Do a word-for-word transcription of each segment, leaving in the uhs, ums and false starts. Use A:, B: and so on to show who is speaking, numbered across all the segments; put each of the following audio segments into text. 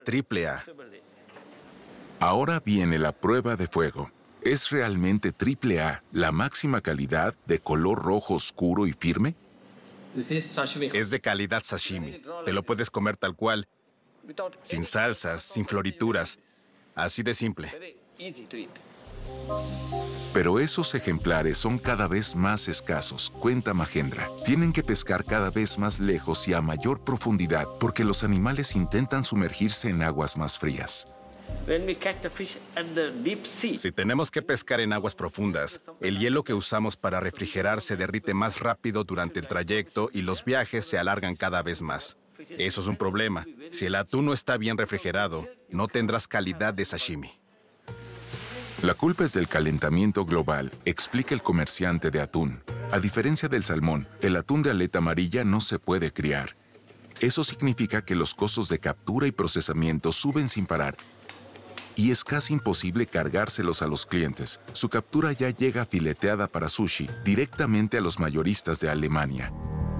A: Triple A.
B: Ahora viene la prueba de fuego. ¿Es realmente triple A la máxima calidad de color rojo oscuro y firme?
A: Es de calidad sashimi. Te lo puedes comer tal cual, sin salsas, sin florituras. Así de simple.
B: Pero esos ejemplares son cada vez más escasos, cuenta Mahendra. Tienen que pescar cada vez más lejos y a mayor profundidad porque los animales intentan sumergirse en aguas más frías.
A: Si tenemos que pescar en aguas profundas, el hielo que usamos para refrigerar se derrite más rápido durante el trayecto y los viajes se alargan cada vez más. Eso es un problema. Si el atún no está bien refrigerado, no tendrás calidad de sashimi.
B: La culpa es del calentamiento global, explica el comerciante de atún. A diferencia del salmón, el atún de aleta amarilla no se puede criar. Eso significa que los costos de captura y procesamiento suben sin parar. Y es casi imposible cargárselos a los clientes. Su captura ya llega fileteada para sushi directamente a los mayoristas de Alemania.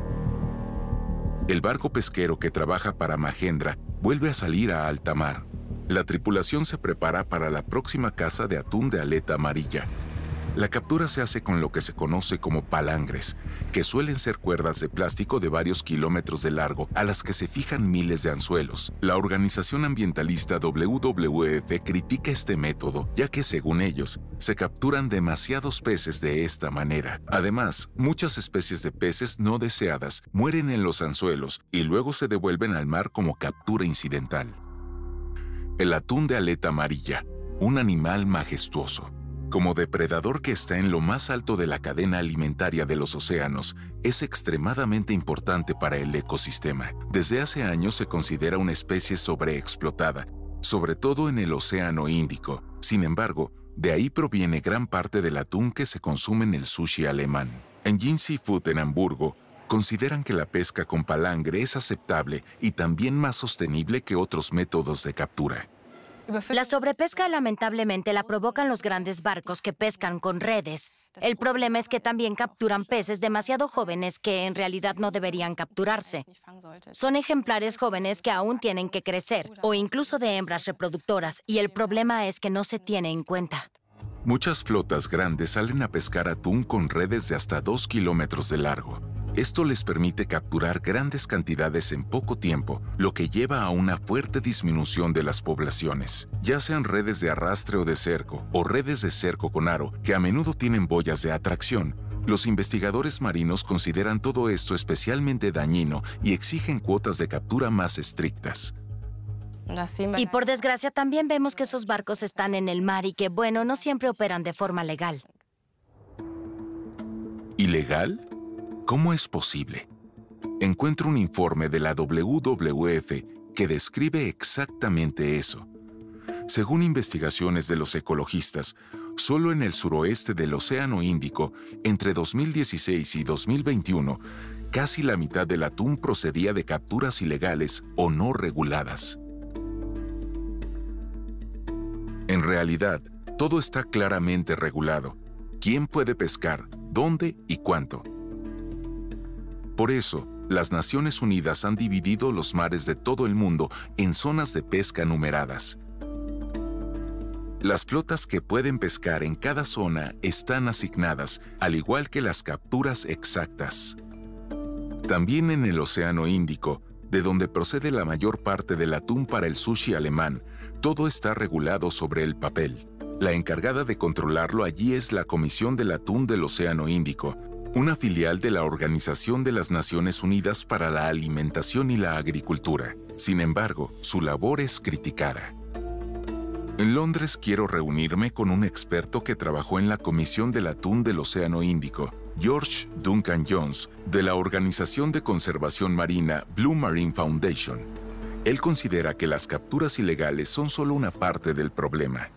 B: El barco pesquero que trabaja para Mahendra vuelve a salir a alta mar. La tripulación se prepara para la próxima caza de atún de aleta amarilla. La captura se hace con lo que se conoce como palangres, que suelen ser cuerdas de plástico de varios kilómetros de largo a las que se fijan miles de anzuelos. La organización ambientalista W W F critica este método, ya que, según ellos, se capturan demasiados peces de esta manera. Además, muchas especies de peces no deseadas mueren en los anzuelos y luego se devuelven al mar como captura incidental. El atún de aleta amarilla, un animal majestuoso. Como depredador que está en lo más alto de la cadena alimentaria de los océanos, es extremadamente importante para el ecosistema. Desde hace años se considera una especie sobreexplotada, sobre todo en el Océano Índico. Sin embargo, de ahí proviene gran parte del atún que se consume en el sushi alemán. En Jin Seafood en Hamburgo, consideran que la pesca con palangre es aceptable y también más sostenible que otros métodos de captura.
C: La sobrepesca lamentablemente la provocan los grandes barcos que pescan con redes. El problema es que también capturan peces demasiado jóvenes que en realidad no deberían capturarse. Son ejemplares jóvenes que aún tienen que crecer, o incluso de hembras reproductoras, y el problema es que no se tiene en cuenta.
B: Muchas flotas grandes salen a pescar atún con redes de hasta dos kilómetros de largo. Esto les permite capturar grandes cantidades en poco tiempo, lo que lleva a una fuerte disminución de las poblaciones, ya sean redes de arrastre o de cerco, o redes de cerco con aro, que a menudo tienen boyas de atracción. Los investigadores marinos consideran todo esto especialmente dañino y exigen cuotas de captura más estrictas.
C: Y por desgracia también vemos que esos barcos están en el mar y que, bueno, no siempre operan de forma legal.
B: ¿Ilegal? ¿Cómo es posible? Encuentro un informe de la W W F que describe exactamente eso. Según investigaciones de los ecologistas, solo en el suroeste del Océano Índico, entre dos mil dieciséis y dos mil veintiuno, casi la mitad del atún procedía de capturas ilegales o no reguladas. En realidad, todo está claramente regulado. ¿Quién puede pescar? ¿Dónde y cuánto? Por eso, las Naciones Unidas han dividido los mares de todo el mundo en zonas de pesca numeradas. Las flotas que pueden pescar en cada zona están asignadas, al igual que las capturas exactas. También en el Océano Índico, de donde procede la mayor parte del atún para el sushi alemán, todo está regulado sobre el papel. La encargada de controlarlo allí es la Comisión del Atún del Océano Índico, una filial de la Organización de las Naciones Unidas para la Alimentación y la Agricultura. Sin embargo, su labor es criticada. En Londres quiero reunirme con un experto que trabajó en la Comisión del Atún del Océano Índico, George Duncan Jones, de la Organización de Conservación Marina Blue Marine Foundation. Él considera que las capturas ilegales son solo una parte del problema.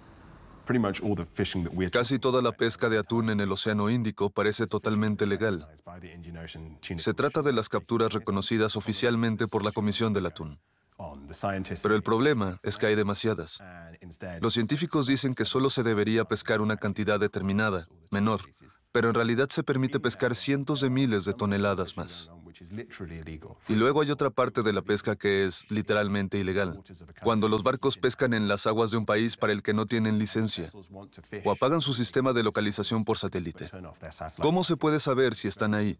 D: Casi toda la pesca de atún en el Océano Índico parece totalmente legal. Se trata de las capturas reconocidas oficialmente por la Comisión del Atún. Pero el problema es que hay demasiadas. Los científicos dicen que solo se debería pescar una cantidad determinada, menor, pero en realidad se permite pescar cientos de miles de toneladas más. Y luego hay otra parte de la pesca que es literalmente ilegal. Cuando los barcos pescan en las aguas de un país para el que no tienen licencia o apagan su sistema de localización por satélite. ¿Cómo se puede saber si están ahí?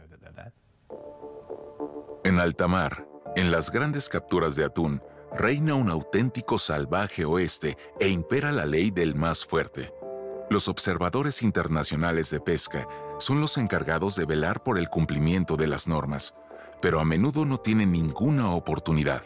B: En alta mar, en las grandes capturas de atún, reina un auténtico salvaje oeste e impera la ley del más fuerte. Los observadores internacionales de pesca son los encargados de velar por el cumplimiento de las normas, pero a menudo no tienen ninguna oportunidad.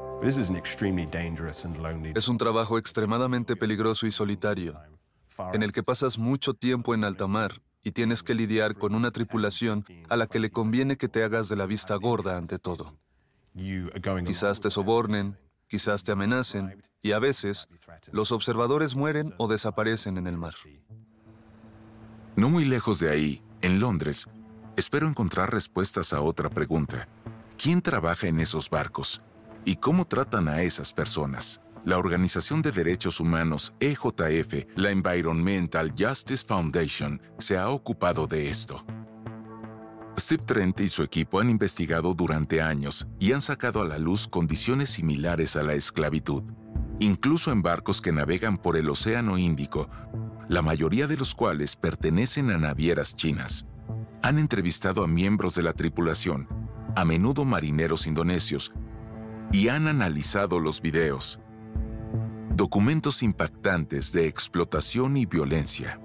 D: Es un trabajo extremadamente peligroso y solitario, en el que pasas mucho tiempo en alta mar y tienes que lidiar con una tripulación a la que le conviene que te hagas de la vista gorda ante todo. Quizás te sobornen, quizás te amenacen, y a veces los observadores mueren o desaparecen en el mar.
B: No muy lejos de ahí, en Londres, espero encontrar respuestas a otra pregunta. ¿Quién trabaja en esos barcos? ¿Y cómo tratan a esas personas? La Organización de Derechos Humanos E J F, la Environmental Justice Foundation, se ha ocupado de esto. Steve Trent y su equipo han investigado durante años y han sacado a la luz condiciones similares a la esclavitud, incluso en barcos que navegan por el Océano Índico, la mayoría de los cuales pertenecen a navieras chinas. Han entrevistado a miembros de la tripulación, a menudo marineros indonesios, y han analizado los videos. Documentos impactantes de explotación y violencia.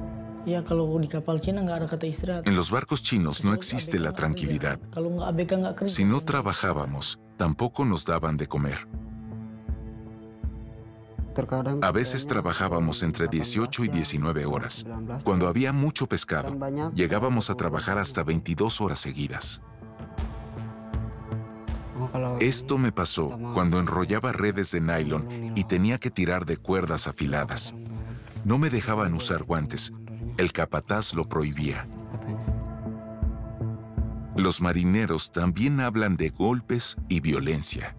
B: En los barcos chinos no existe la tranquilidad. Si no trabajábamos, tampoco nos daban de comer. A veces trabajábamos entre dieciocho y diecinueve horas. Cuando había mucho pescado, llegábamos a trabajar hasta veintidós horas seguidas. Esto me pasó cuando enrollaba redes de nylon y tenía que tirar de cuerdas afiladas. No me dejaban usar guantes. El capataz lo prohibía. Los marineros también hablan de golpes y violencia.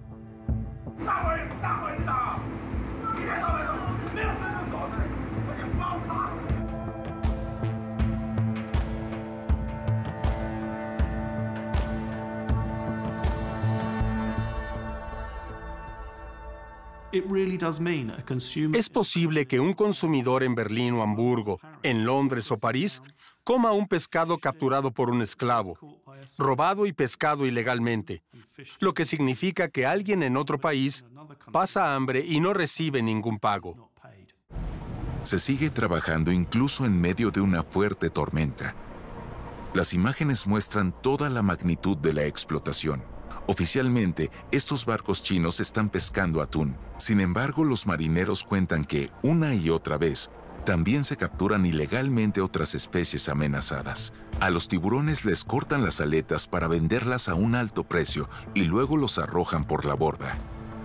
E: Es posible que un consumidor en Berlín o Hamburgo, en Londres o París, coma un pescado capturado por un esclavo, robado y pescado ilegalmente, lo que significa que alguien en otro país pasa hambre y no recibe ningún pago.
B: Se sigue trabajando incluso en medio de una fuerte tormenta. Las imágenes muestran toda la magnitud de la explotación. Oficialmente, estos barcos chinos están pescando atún. Sin embargo, los marineros cuentan que, una y otra vez, también se capturan ilegalmente otras especies amenazadas. A los tiburones les cortan las aletas para venderlas a un alto precio y luego los arrojan por la borda.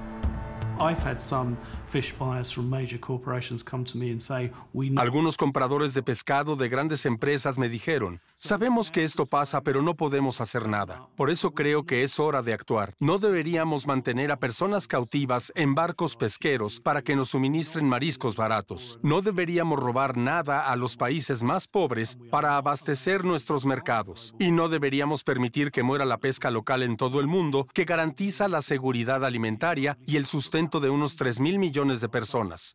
E: Algunos compradores de pescado de grandes empresas me dijeron, sabemos que esto pasa, pero no podemos hacer nada. Por eso creo que es hora de actuar. No deberíamos mantener a personas cautivas en barcos pesqueros para que nos suministren mariscos baratos. No deberíamos robar nada a los países más pobres para abastecer nuestros mercados. Y no deberíamos permitir que muera la pesca local en todo el mundo, que garantiza la seguridad alimentaria y el sustento de unos tres mil millones de personas.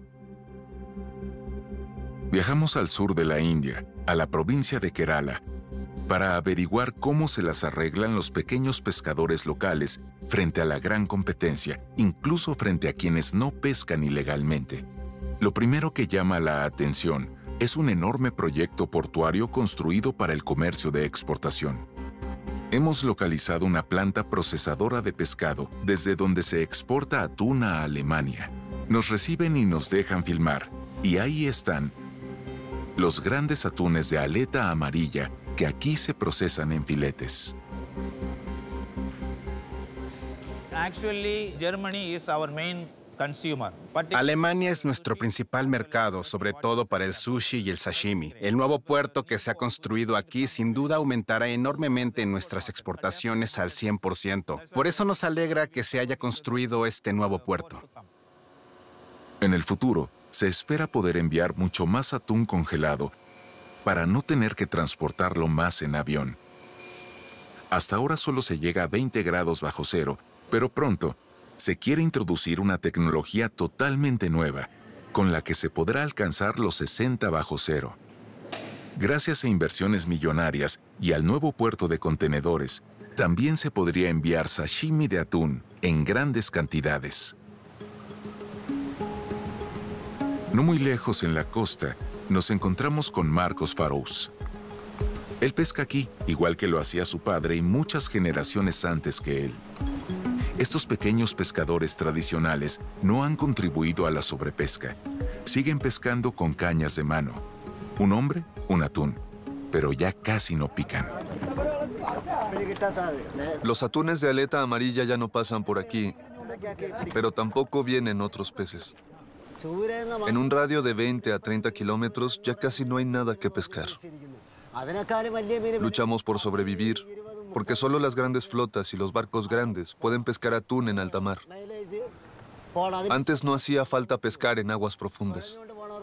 B: Viajamos al sur de la India, a la provincia de Kerala, para averiguar cómo se las arreglan los pequeños pescadores locales frente a la gran competencia, incluso frente a quienes no pescan ilegalmente. Lo primero que llama la atención es un enorme proyecto portuario construido para el comercio de exportación. Hemos localizado una planta procesadora de pescado desde donde se exporta atún a Alemania. Nos reciben y nos dejan filmar, y ahí están los grandes atunes de aleta amarilla que aquí se procesan en filetes.
F: Actually, Germany is our main consumer.
A: Alemania es nuestro principal mercado, sobre todo para el sushi y el sashimi. El nuevo puerto que se ha construido aquí sin duda aumentará enormemente nuestras exportaciones al cien por ciento. Por eso nos alegra que se haya construido este nuevo puerto.
B: En el futuro, se espera poder enviar mucho más atún congelado para no tener que transportarlo más en avión. Hasta ahora solo se llega a veinte grados bajo cero, pero pronto se quiere introducir una tecnología totalmente nueva, con la que se podrá alcanzar los sesenta bajo cero. Gracias a inversiones millonarias y al nuevo puerto de contenedores, también se podría enviar sashimi de atún en grandes cantidades. No muy lejos en la costa, nos encontramos con Marcos Farous. Él pesca aquí, igual que lo hacía su padre y muchas generaciones antes que él. Estos pequeños pescadores tradicionales no han contribuido a la sobrepesca. Siguen pescando con cañas de mano. Un hombre, un atún, pero ya casi no pican.
D: Los atunes de aleta amarilla ya no pasan por aquí, pero tampoco vienen otros peces. En un radio de veinte a treinta kilómetros ya casi no hay nada que pescar. Luchamos por sobrevivir, porque solo las grandes flotas y los barcos grandes pueden pescar atún en alta mar. Antes no hacía falta pescar en aguas profundas.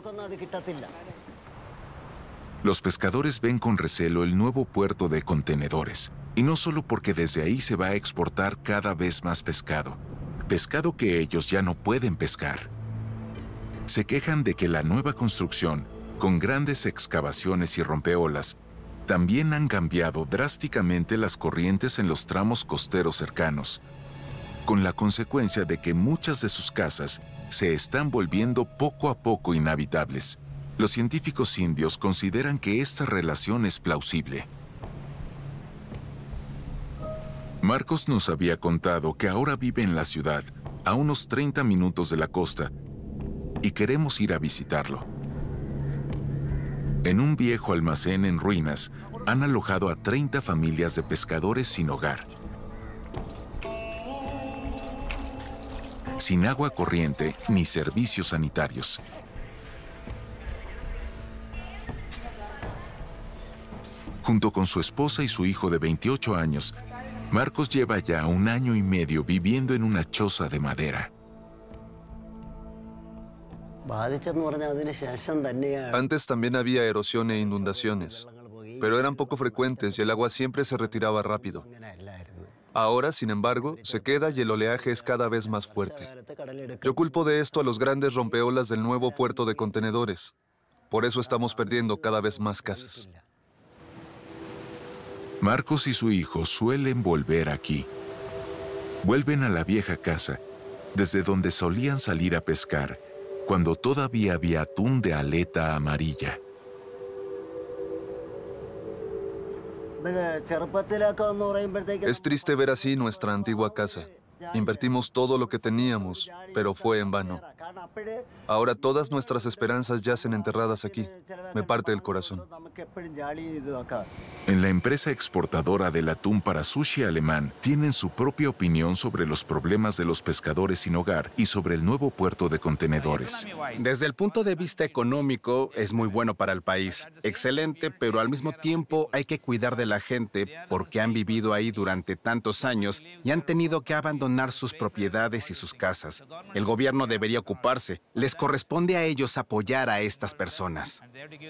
B: Los pescadores ven con recelo el nuevo puerto de contenedores, y no solo porque desde ahí se va a exportar cada vez más pescado, pescado que ellos ya no pueden pescar. Se quejan de que la nueva construcción, con grandes excavaciones y rompeolas, también han cambiado drásticamente las corrientes en los tramos costeros cercanos, con la consecuencia de que muchas de sus casas se están volviendo poco a poco inhabitables. Los científicos indios consideran que esta relación es plausible. Marcos nos había contado que ahora vive en la ciudad, a unos treinta minutos de la costa, y queremos ir a visitarlo. En un viejo almacén en ruinas, han alojado a treinta familias de pescadores sin hogar. Sin agua corriente ni servicios sanitarios. Junto con su esposa y su hijo de veintiocho años, Marcos lleva ya un año y medio viviendo en una choza de madera.
D: Antes también había erosión e inundaciones, pero eran poco frecuentes y el agua siempre se retiraba rápido. Ahora, sin embargo, se queda y el oleaje es cada vez más fuerte. Yo culpo de esto a los grandes rompeolas del nuevo puerto de contenedores. Por eso estamos perdiendo cada vez más casas.
B: Marcos y su hijo suelen volver aquí. Vuelven a la vieja casa, desde donde solían salir a pescar, cuando todavía había atún de aleta amarilla.
D: Es triste ver así nuestra antigua casa. Invertimos todo lo que teníamos, pero fue en vano. Ahora todas nuestras esperanzas yacen enterradas aquí. Me parte el corazón.
B: En la empresa exportadora del atún para sushi alemán, tienen su propia opinión sobre los problemas de los pescadores sin hogar y sobre el nuevo puerto de contenedores.
A: Desde el punto de vista económico, es muy bueno para el país. Excelente, pero al mismo tiempo hay que cuidar de la gente porque han vivido ahí durante tantos años y han tenido que abandonar sus propiedades y sus casas. El gobierno debería ocuparse. Les corresponde a ellos apoyar a estas personas.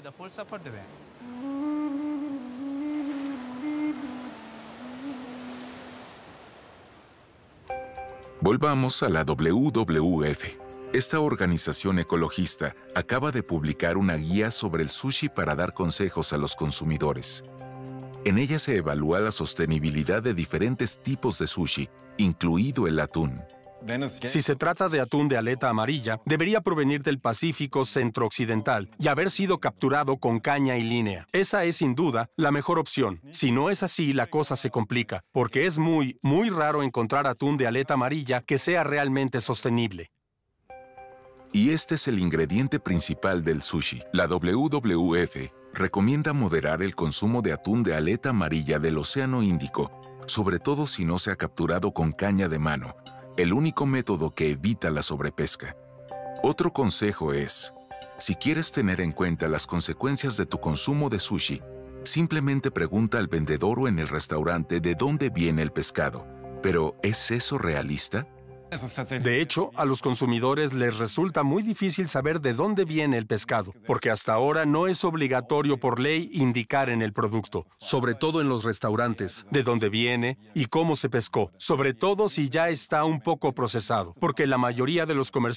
B: Volvamos a la W W F. Esta organización ecologista acaba de publicar una guía sobre el sushi para dar consejos a los consumidores. En ella se evalúa la sostenibilidad de diferentes tipos de sushi, incluido el atún.
E: Si se trata de atún de aleta amarilla, debería provenir del Pacífico centro-occidental y haber sido capturado con caña y línea. Esa es sin duda la mejor opción. Si no es así, la cosa se complica, porque es muy, muy raro encontrar atún de aleta amarilla que sea realmente sostenible.
B: Y este es el ingrediente principal del sushi. La W W F recomienda moderar el consumo de atún de aleta amarilla del Océano Índico, sobre todo si no se ha capturado con caña de mano, el único método que evita la sobrepesca. Otro consejo es, si quieres tener en cuenta las consecuencias de tu consumo de sushi, simplemente pregunta al vendedor o en el restaurante de dónde viene el pescado. Pero, ¿es eso realista?
E: De hecho, a los consumidores les resulta muy difícil saber de dónde viene el pescado, porque hasta ahora no es obligatorio por ley indicar en el producto, sobre todo en los restaurantes, de dónde viene y cómo se pescó, sobre todo si ya está un poco procesado, porque la mayoría de los comerciantes